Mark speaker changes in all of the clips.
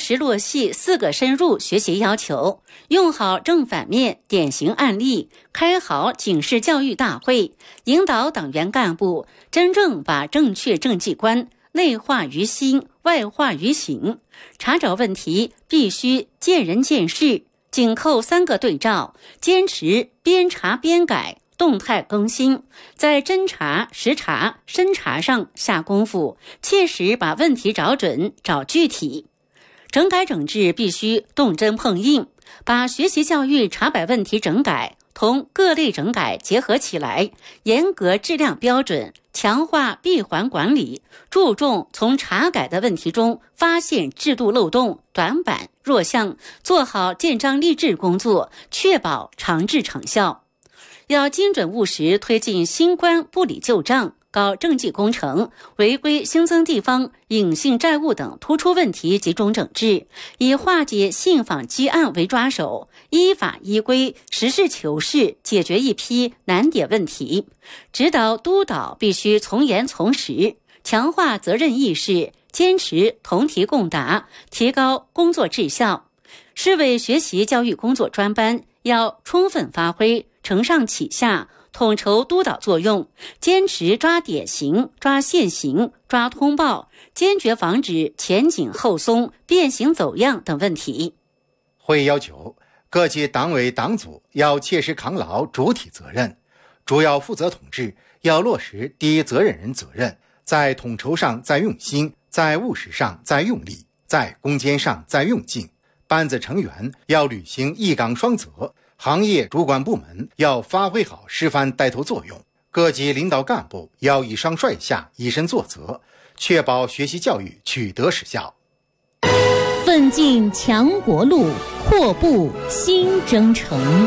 Speaker 1: 实落细4个深入学习要求，用好正反面典型案例，开好警示教育大会，引导党员干部真正把正确政绩观内化于心，外化于行。查找问题必须见人见事，紧扣3个对照，坚持边查边改，动态更新，在侦查、实查、深查上下功夫，切实把问题找准、找具体。整改整治必须动真碰硬，把学习教育查摆问题整改同各类整改结合起来，严格质量标准，强化闭环管理，注重从查改的问题中发现制度漏洞、短板、弱项，做好建章立制工作，确保长治成效。要精准务实推进新关不理旧账，搞政绩工程，违规新增地方隐性债务等突出问题集中整治，以化解信访积案为抓手，依法依规实事求是解决一批难点问题。指导督导必须从严从实，强化责任意识，坚持同题共答，提高工作质效。市委学习教育工作专班要充分发挥承上启下、统筹督导作用，坚持抓典型、抓现行、抓通报，坚决防止前紧后松、变形走样等问题。
Speaker 2: 会议要求各级党委党组要切实扛牢主体责任，主要负责统治要落实第一责任人责任，在统筹上再用心，在务实上再用力，在攻坚上再用劲。班子成员要履行一岗双责，行业主管部门要发挥好示范带头作用，各级领导干部要以上率下，以身作则，确保学习教育取得实效。
Speaker 3: 奋进强国路，阔步新征程。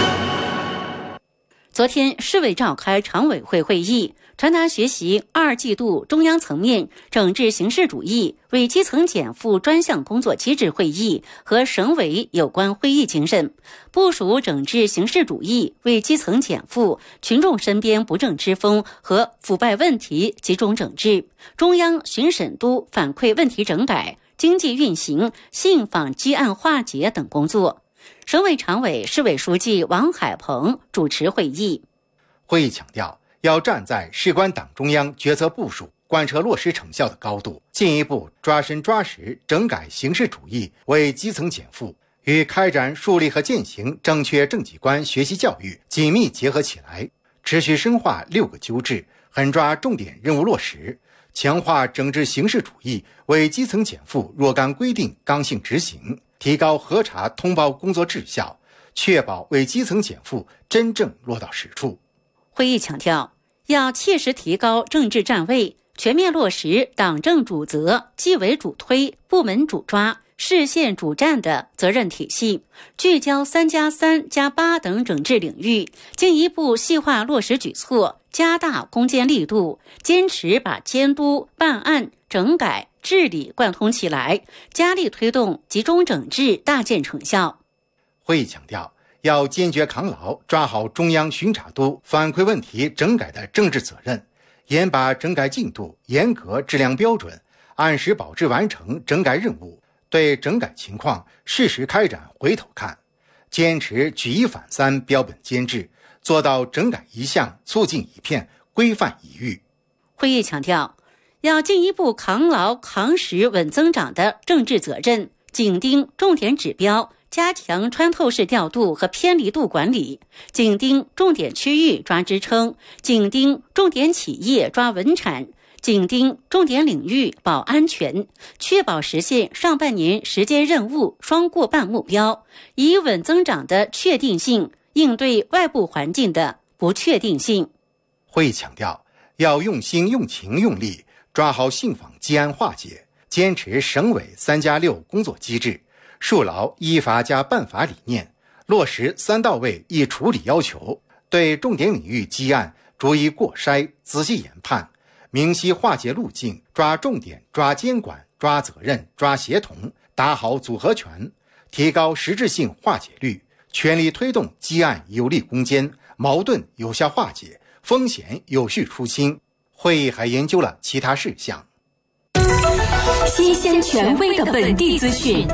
Speaker 1: 昨天，市委召开常委会会议，传达学习2季度中央层面整治形式主义为基层减负专项工作机制会议和省委有关会议精神，部署整治形式主义为基层减负、群众身边不正之风和腐败问题集中整治，中央巡审督反馈问题整改、经济运行、信访积案化解等工作。省委常委、市委书记王海鹏主持会议。
Speaker 2: 会议强调，要站在事关党中央决策部署、贯彻落实成效的高度，进一步抓深抓实整改形式主义为基层减负，与开展树立和践行正确政绩观学习教育紧密结合起来，持续深化6个纠治，狠抓重点任务落实，强化整治形式主义为基层减负若干规定刚性执行，提高核查通报工作质效，确保为基层减负真正落到实处。
Speaker 1: 会议强调，要切实提高政治站位，全面落实党政主责、纪委主推、部门主抓、市县主战的责任体系，聚焦3+3+8等整治领域，进一步细化落实举措，加大攻坚力度，坚持把监督、办案、整改、治理贯通起来，加力推动集中整治大见成效。
Speaker 2: 会议强调，要坚决扛牢抓好中央巡查督反馈问题整改的政治责任，严把整改进度、严格质量标准，按时保质完成整改任务，对整改情况适时开展回头看，坚持举一反三标本兼治，做到整改一项促进一片规范一域。
Speaker 1: 会议强调，要进一步扛牢扛实稳增长的政治责任，紧盯重点指标，加强穿透式调度和偏离度管理，紧盯重点区域抓支撑，紧盯重点企业抓稳产，紧盯重点领域保安全，确保实现上半年时间任务双过半目标，以稳增长的确定性应对外部环境的不确定性。
Speaker 2: 会议强调，要用心用情用力抓好信访积案化解，坚持省委3+6工作机制，树牢依法加办法理念，落实3到位一处理要求，对重点领域积案逐一过筛，仔细研判，明晰化解路径，抓重点、抓监管、抓责任、抓协同，打好组合拳，提高实质性化解率，全力推动积案有力攻坚，矛盾有效化解，风险有序出清。会议还研究了其他事项。
Speaker 3: 新鲜权威的本地资讯，